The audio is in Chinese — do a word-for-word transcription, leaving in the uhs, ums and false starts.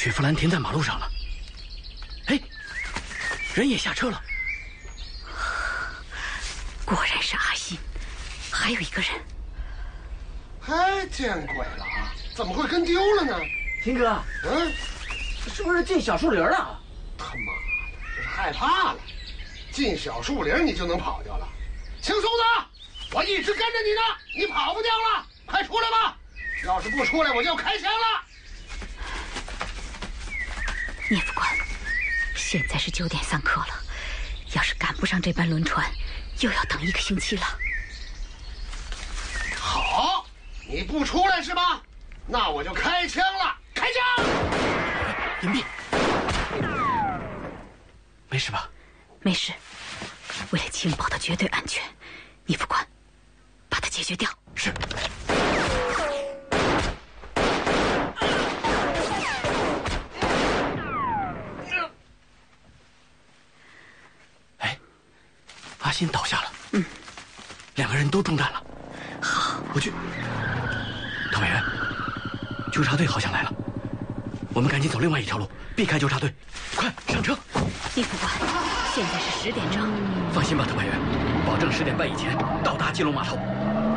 雪佛兰停在马路上了。哎，人也下车了。 果然是阿信，还有一个人。 哎，见鬼了啊！怎么会跟丢了呢？ 秦哥， 嗯， 是不是进小树林了？ 他妈的，这是害怕了。进小树林你就能跑掉了？青松子，我一直跟着你呢，你跑不掉了，快出来吧！要是不出来，我就开枪了。 聂副官，现在是九点三刻了，要是赶不上这班轮船，又要等一个星期了。 好，你不出来是吧？那我就开枪了，开枪！ 隐蔽，没事吧？ 没事，为了情报的绝对安全，聂副官，把它解决掉。 是。哎，阿信倒下了。 嗯， 两个人都中弹了。 好， 我去。唐委员，纠察队好像来了，我们赶紧走另外一条路，避开纠察队。快上车！ 聂副官，现在是十点整。 放心吧，特派员，保证十点半以前到达基隆码头。